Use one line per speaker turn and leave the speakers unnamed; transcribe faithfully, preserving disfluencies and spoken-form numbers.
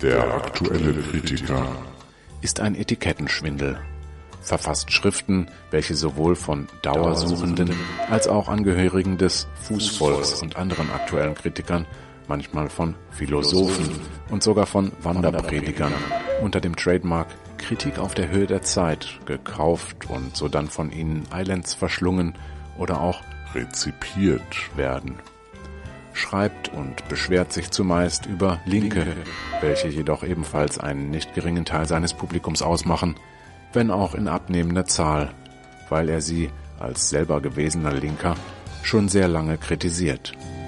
Der aktuelle Kritiker
ist ein Etikettenschwindel. Verfasst Schriften, welche sowohl von Dauersuchenden als auch Angehörigen des Fußvolks und anderen aktuellen Kritikern, manchmal von Philosophen und sogar von Wanderpredigern unter dem Trademark Kritik auf der Höhe der Zeit gekauft und sodann von ihnen eilends verschlungen oder auch
rezipiert
werden. Schreibt und beschwert sich zumeist über Linke, welche jedoch ebenfalls einen nicht geringen Teil seines Publikums ausmachen, wenn auch in abnehmender Zahl, weil er sie als selber gewesener Linker schon sehr lange kritisiert.